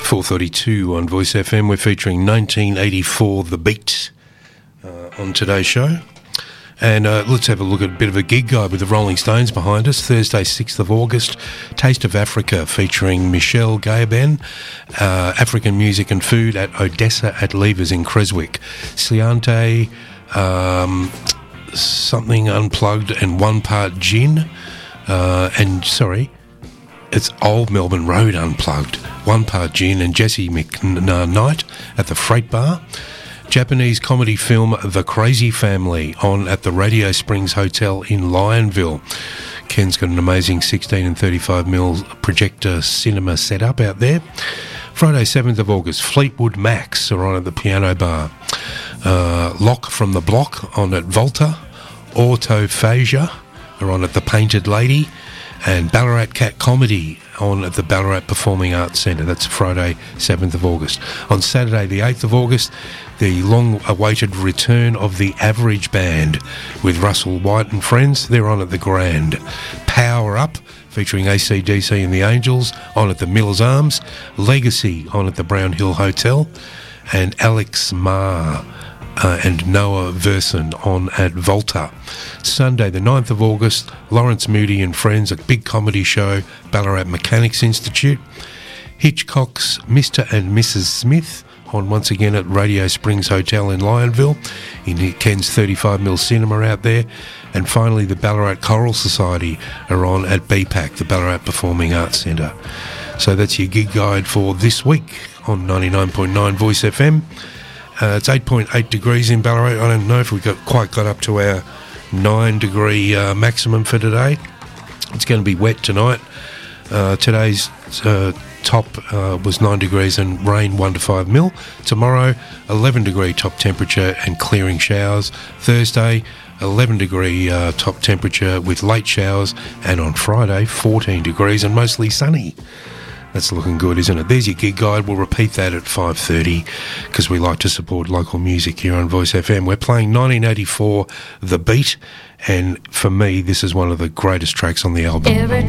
4:32 on Voice FM. We're featuring 1984 The Beat on today's show. And let's have a look at a bit of a gig guide with the Rolling Stones behind us. Thursday, 6th of August, Taste of Africa featuring Michelle Gaben, African music and food at Odessa at Levers in Creswick. Sliante, something unplugged and one part gin. It's Old Melbourne Road Unplugged, one part gin, and Jesse McKnight at the Freight Bar. Japanese comedy film The Crazy Family on at the Radio Springs Hotel in Lionville. Ken's got an amazing 16 and 35mm projector cinema set up out there. Friday 7th of August, Fleetwood Macs are on at the Piano Bar. Lock from the Block on at Volta. Autophagia are on at the Painted Lady. And Ballarat Cat Comedy on at the Ballarat Performing Arts Centre. That's Friday, 7th of August. On Saturday, the 8th of August, the long-awaited return of the Average Band with Russell White and friends. They're on at the Grand. Power Up, featuring AC/DC and the Angels, on at the Miller's Arms. Legacy on at the Brown Hill Hotel. And Alex Marr and Noah Verson on at Volta. Sunday the 9th of August, Lawrence Moody and Friends, a big comedy show, Ballarat Mechanics Institute. Hitchcock's Mr. and Mrs. Smith on once again at Radio Springs Hotel in Lionville, in Ken's 35mm cinema out there. And finally the Ballarat Choral Society are on at BPAC, the Ballarat Performing Arts Centre. So that's your gig guide for this week on 99.9 Voice FM. It's 8.8 degrees in Ballarat. I don't know if we quite got up to our 9-degree maximum for today. It's going to be wet tonight. Today's top was 9 degrees and rain 1 to 5 mil. Tomorrow, 11-degree top temperature and clearing showers. Thursday, 11-degree top temperature with late showers. And on Friday, 14 degrees and mostly sunny. That's looking good, isn't it? There's your gig guide. We'll repeat that at 5:30 because we like to support local music here on Voice FM. We're playing 1984 The Beat, and for me, this is one of the greatest tracks on the album. Every